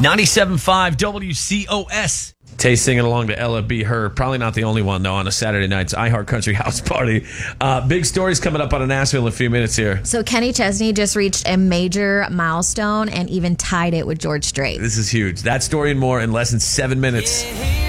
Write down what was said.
97.5 WCOS. Tay singing along to Ella Be Her. Probably not the only one, though, on a Saturday night's iHeart Country House Party. Big stories coming up out of Nashville in a few minutes here. So Kenny Chesney just reached a major milestone and even tied it with George Strait. This is huge. That story and more in less than 7 minutes.